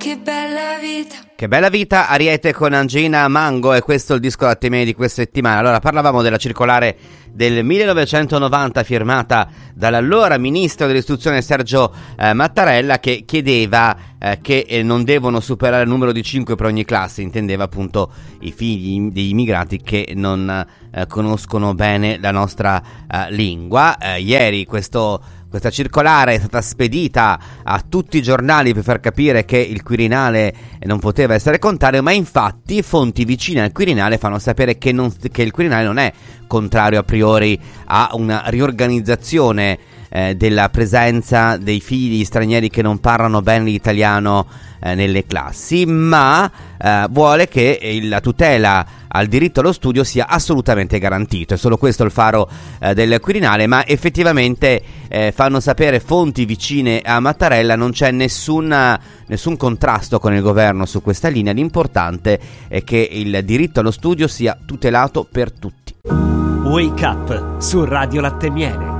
che bella vita. Che bella vita, Ariete con Angina Mango, e questo è il disco Latte Miele di questa settimana. Allora, parlavamo della circolare del 1990 firmata dall'allora ministro dell'istruzione Sergio Mattarella, che chiedeva che non devono superare il numero di 5 per ogni classe, intendeva appunto i figli degli immigrati che non conoscono bene la nostra lingua. Ieri questa circolare è stata spedita a tutti i giornali per far capire che il Quirinale non poteva essere contrario, ma infatti fonti vicine al Quirinale fanno sapere che il Quirinale non è contrario a priori a una riorganizzazione della presenza dei figli stranieri che non parlano bene l'italiano nelle classi, ma vuole che la tutela al diritto allo studio sia assolutamente garantito. È solo questo il faro del Quirinale, ma effettivamente fanno sapere fonti vicine a Mattarella non c'è nessun contrasto con il governo su questa linea. L'importante è che il diritto allo studio sia tutelato per tutti. Wake Up su Radio Latte Miele.